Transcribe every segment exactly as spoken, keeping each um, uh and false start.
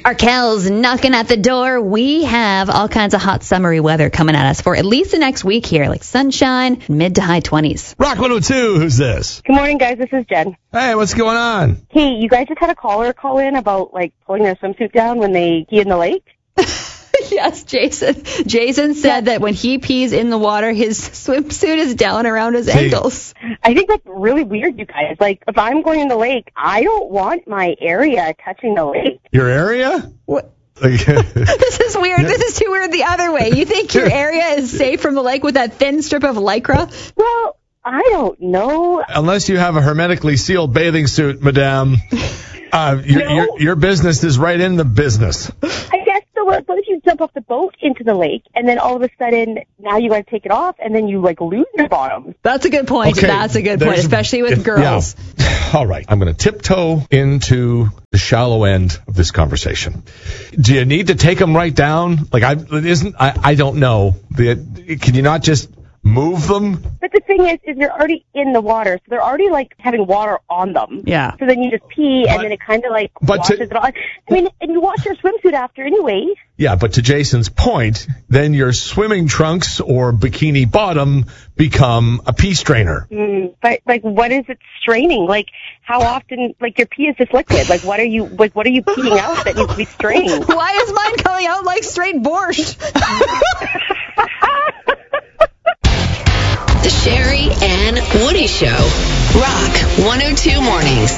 Arkel's knocking at the door. We have all kinds of hot summery weather coming at us for at least the next week here, like sunshine, mid to high twenties. Rock one oh two, who's this? Good morning, guys. This is Jen. Hey, what's going on? Hey, you guys just had a caller call in about, like, pulling their swimsuit down when they pee in the lake? Yes, Jason. Jason said that when he pees in the water, his swimsuit is down around his Hey. ankles. I think that's really weird, you guys. Like, if I'm going in the lake, I don't want my area touching the lake. Your area? What? Like, This is weird. This is too weird the other way. You think your area is safe from the lake with that thin strip of Lycra? Well, I don't know. unless you have a hermetically sealed bathing suit, madame, uh, your, No. your, your business is right in the business. I guess so. What if you jump off the boat into the lake, and then all of a sudden, now you got to take it off, and then you, like, lose your bottom? That's a good point. Okay, That's a good point, there's- especially with if- girls. yeah. All right. I'm going to tiptoe into the shallow end of this conversation. Do you need to take them right down? Like, I it isn't. I, I don't know. The, can you not just move them? But the thing is, is you're already in the water, so they're already, like, having water on them. Yeah. So then you just pee, But- and then it kind of, like, but washes to- it off. I mean, and you wash your swimsuit after anyway. Yeah, but to Jason's point, then your swimming trunks or bikini bottom become a pee strainer. Mm, but, like, what is it straining? Like, how often, like, your pee is just liquid. Like, what are you, like, what are you peeing out that needs to be strained? Why is mine coming out like straight borscht? The Sherry and Woody Show. Rock one oh two Mornings.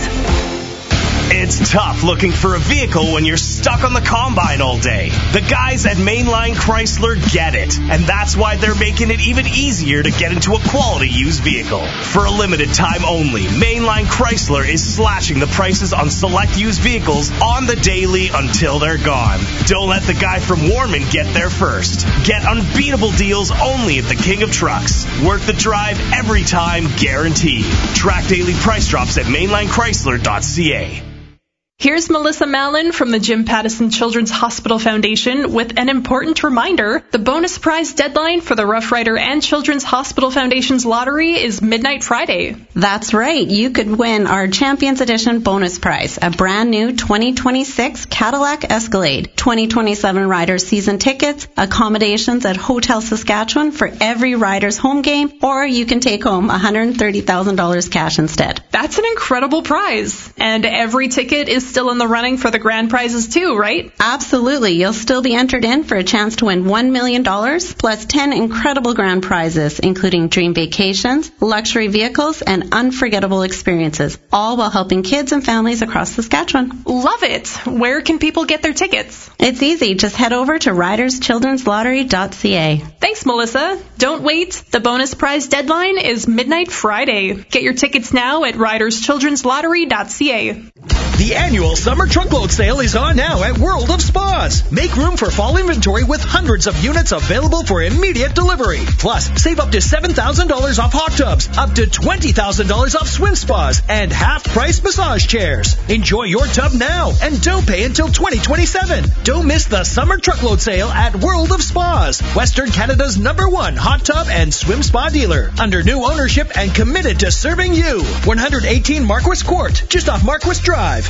It's tough looking for a vehicle when you're stuck on the combine all day. The guys at Mainline Chrysler get it, and that's why they're making it even easier to get into a quality used vehicle. For a limited time only, Mainline Chrysler is slashing the prices on select used vehicles on the daily until they're gone. Don't let the guy from Warman get there first. Get unbeatable deals only at the King of Trucks. Work the drive every time, guaranteed. Track daily price drops at mainline chrysler dot c a. Here's Melissa Mallon from the Jim Pattison Children's Hospital Foundation with an important reminder. The bonus prize deadline for the Rough Rider and Children's Hospital Foundation's lottery is midnight Friday. That's right. You could win our Champions Edition bonus prize, a brand new twenty twenty-six Cadillac Escalade, twenty twenty-seven Riders season tickets, accommodations at Hotel Saskatchewan for every Riders home game, or you can take home one hundred thirty thousand dollars cash instead. That's an incredible prize. And every ticket is still in the running for the grand prizes too, right? Absolutely. You'll still be entered in for a chance to win one million dollars plus ten incredible grand prizes, including dream vacations, luxury vehicles, and unforgettable experiences, all while helping kids and families across Saskatchewan. Love it. Where can people get their tickets? It's easy. Just head over to riders children's lottery dot c a. Thanks, Melissa. Don't wait. The bonus prize deadline is midnight Friday. Get your tickets now at riders children's lottery dot c a. The annual summer truckload sale is on now at World of Spas. Make room for fall inventory with hundreds of units available for immediate delivery. Plus, save up to seven thousand dollars off hot tubs, up to twenty thousand dollars off swim spas, and half-price massage chairs. Enjoy your tub now and don't pay until twenty twenty-seven. Don't miss the summer truckload sale at World of Spas, Western Canada's number one hot tub and swim spa dealer. Under new ownership and committed to serving you. one eighteen Marquis Court, just off Marquis Drive.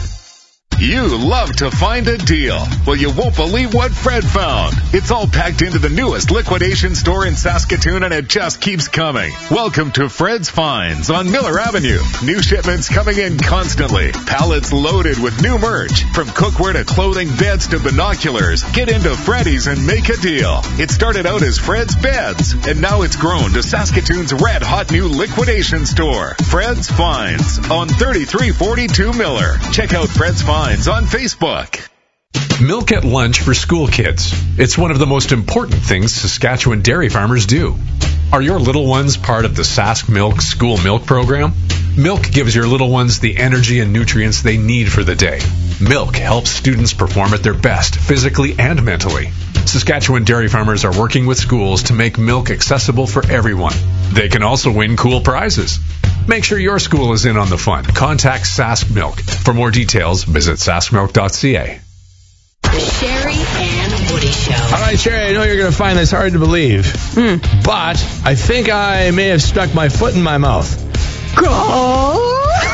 You love to find a deal. Well, you won't believe what Fred found. It's all packed into the newest liquidation store in Saskatoon, and it just keeps coming. Welcome to Fred's Finds on Miller Avenue. New shipments coming in constantly. Pallets loaded with new merch. From cookware to clothing, beds to binoculars. Get into Freddy's and make a deal. It started out as Fred's Beds, and now it's grown to Saskatoon's red-hot new liquidation store. Fred's Finds on thirty-three forty-two Miller. Check out Fred's Finds on Facebook. Milk at lunch for school kids. It's one of the most important things Saskatchewan dairy farmers do. Are your little ones part of the Sask Milk School Milk Program? Milk gives your little ones the energy and nutrients they need for the day. Milk helps students perform at their best, physically and mentally. Saskatchewan dairy farmers are working with schools to make milk accessible for everyone. They can also win cool prizes. Make sure your school is in on the fun. Contact Sask Milk. For more details, visit sask milk dot c a. The Sherry and Woody Show. All right, Sherry, I know you're going to find this hard to believe, Mm. but I think I may have stuck my foot in my mouth. Go!